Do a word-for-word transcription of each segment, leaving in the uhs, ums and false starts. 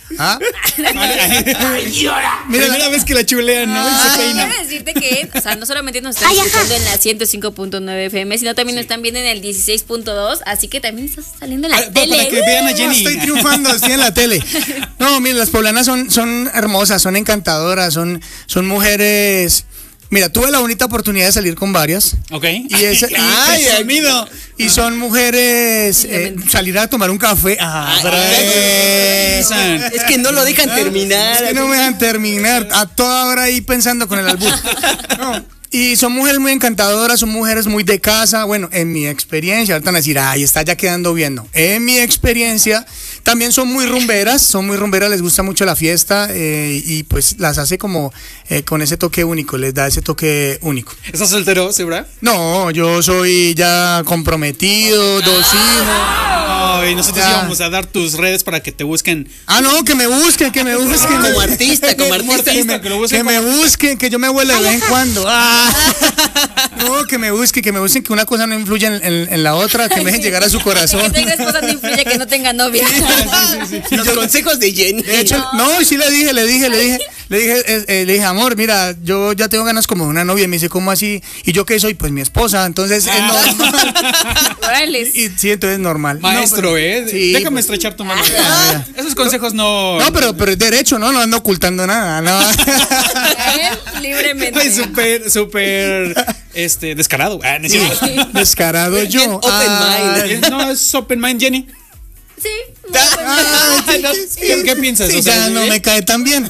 ¿Ah? Mira, primera vez que la chulean, ¿no? Ah, quiero decirte que, o sea, no solamente nos están escuchando en la ciento cinco punto nueve F M, sino también sí. nos están viendo en el dieciséis punto dos, así que también estás saliendo en la ah, tele. Para que vean a Jenny. Estoy triunfando, estoy en la tele. No, mira, las poblanas son, son hermosas, son encantadoras, son, son mujeres. Mira, tuve la bonita oportunidad de salir con varias. Ok. Y, esa, y, Ay, amigo. Y son mujeres, eh, salir a tomar un café. Ah, Ay, es que no lo dejan terminar. Es que no me dejan terminar. A toda hora ahí pensando con el albur. No. Y son mujeres muy encantadoras, son mujeres muy de casa. Bueno, en mi experiencia, ahorita van a decir, ay, está ya quedando bien. No. En mi experiencia, también son muy rumberas, son muy rumberas, les gusta mucho la fiesta eh, y pues las hace como eh, con ese toque único, les da ese toque único. ¿Estás soltero, Zebra? No, yo soy ya comprometido, dos hijos. Ay, nosotros ya íbamos a dar tus redes para que te busquen. Ah, no, que me busquen, que me busquen. Como artista, como artista. Que me, que lo busquen, que me busquen, que yo me vuelva de vez en cuando. Ah. No, que me busquen, que me busquen, que una cosa no influya en, en, en la otra, que me dejen llegar a su corazón. Que tenga esposa no influye que no tenga novia. Sí, sí, sí, sí. Los consejos de Jenny. De hecho, no, sí le dije, le dije, le dije, le dije, eh, eh, le dije, amor, mira, yo ya tengo ganas como de una novia. Y me dice, ¿cómo así? ¿Y yo qué soy? Pues mi esposa, entonces es normal. y, y, sí, entonces es normal. Maestro, no, ¿eh? Sí, Déjame pues, estrechar tu mano. Ah, esos consejos no. No, pero, pero es derecho, ¿no? No ando ocultando nada, no. Libremente. Ay, súper, súper, este, descarado. Ah, no, sí, descarado yo. Bien open ah, mind. No, es open mind, Jenny. Sí. Ah, sí, no, sí, ¿Qué, ¿Qué piensas? Sí, o sea, ya no me cae tan bien.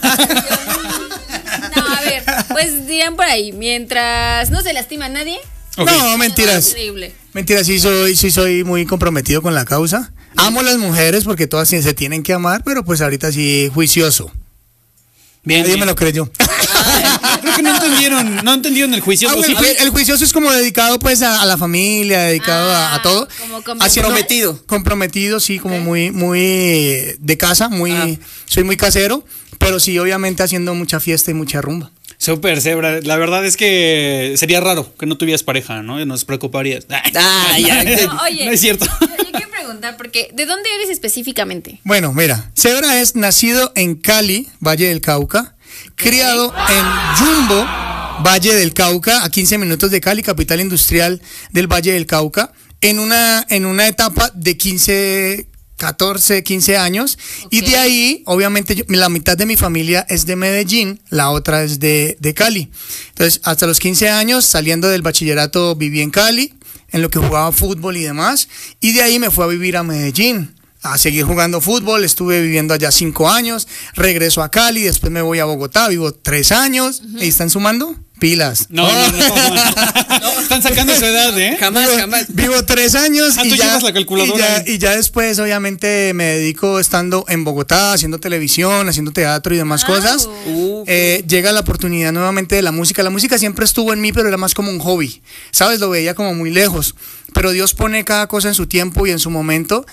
No, a ver, pues dirían por ahí, mientras no se lastima a nadie. Okay. No, mentiras. Increíble. Mentiras, sí soy, sí soy muy comprometido con la causa. Amo a las mujeres porque todas se tienen que amar, pero pues ahorita sí juicioso. Bien, Nadie bien. me lo creyó. Creo que no entendieron, no entendieron el juicio. Ah, bueno, el, el juicioso es como dedicado pues a, a la familia, dedicado ah, a, a todo. Como comprometido. Comprometido, sí, como okay. muy, muy de casa, muy, ah. soy muy casero, pero sí, obviamente haciendo mucha fiesta y mucha rumba. Súper, Zebra. La verdad es que sería raro que no tuvieras pareja, ¿no? Nos preocuparías. Ah, ya. No, oye, no es cierto. Yo, yo quiero preguntar, porque ¿de dónde eres específicamente? Bueno, mira, Zebra es nacido en Cali, Valle del Cauca, criado en Jumbo, Valle del Cauca, a quince minutos de Cali, capital industrial del Valle del Cauca, en una, en una etapa de quince, catorce, quince años, okay. Y de ahí, obviamente, yo, la mitad de mi familia es de Medellín, la otra es de, de Cali. Entonces, hasta los quince años, saliendo del bachillerato, viví en Cali, en lo que jugaba fútbol y demás, y de ahí me fui a vivir a Medellín, a seguir jugando fútbol. Estuve viviendo allá cinco años, regreso a Cali, después me voy a Bogotá, vivo tres años, uh-huh. ¿Y están sumando? Pilas. No, no, no, no, no. Están sacando su edad, ¿eh? Jamás, vivo, jamás. Vivo tres años ah, y, tú ya, llevas la calculadora. Y, ya, y ya después, obviamente, me dedico estando en Bogotá, haciendo televisión, haciendo teatro y demás wow. cosas. Uh, eh, llega la oportunidad nuevamente de la música. La música siempre estuvo en mí, pero era más como un hobby. ¿Sabes? Lo veía como muy lejos. Pero Dios pone cada cosa en su tiempo y en su momento.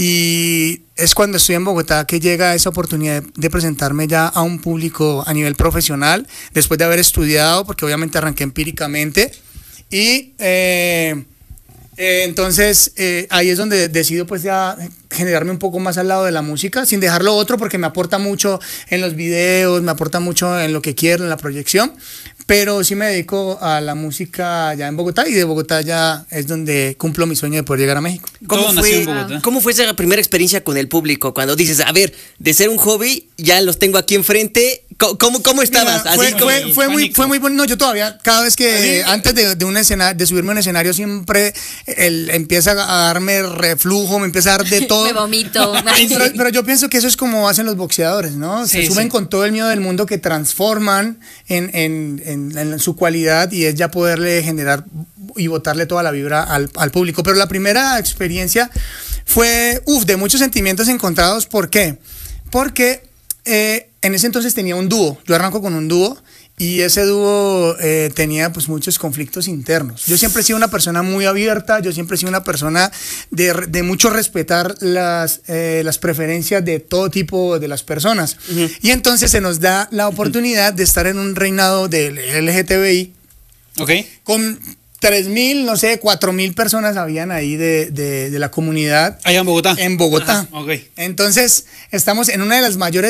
Y es cuando estoy en Bogotá que llega esa oportunidad de presentarme ya a un público a nivel profesional, después de haber estudiado, porque obviamente arranqué empíricamente. Y eh, eh, entonces eh, ahí es donde decido pues ya generarme un poco más al lado de la música, sin dejar lo otro, porque me aporta mucho en los videos, me aporta mucho en lo que quiero, en la proyección. Pero sí me dedico a la música ya en Bogotá, y de Bogotá ya es donde cumplo mi sueño de poder llegar a México. ¿Cómo fue, ¿Cómo fue esa primera experiencia con el público? Cuando dices, a ver, de ser un hobby, ya los tengo aquí enfrente. ¿Cómo, cómo estabas? Mira, fue, Así fue, como... fue, muy, fue muy bueno. No, yo todavía, cada vez que, antes de, de, un escenario, de subirme a un escenario, siempre el, empieza a darme reflujo, me empieza a dar de todo. Me vomito. pero, pero yo pienso que eso es como hacen los boxeadores, ¿no? Se sí, suben sí. con todo el miedo del mundo, que transforman en, en, en, en su cualidad, y es ya poderle generar y botarle toda la vibra al, al público. Pero la primera experiencia fue, uff, de muchos sentimientos encontrados. ¿Por qué? Porque eh, en ese entonces tenía un dúo. Yo arranco con un dúo, y ese dúo eh, tenía pues muchos conflictos internos. Yo siempre he sido una persona muy abierta, yo siempre he sido una persona de, de mucho respetar las, eh, las preferencias de todo tipo de las personas. Uh-huh. Y entonces se nos da la oportunidad de estar en un reinado del L G T B I. Okay. Con tres mil, no sé, cuatro mil personas habían ahí de, de, de la comunidad. Allá en Bogotá. En Bogotá. Ajá, okay. Entonces estamos en una de las mayores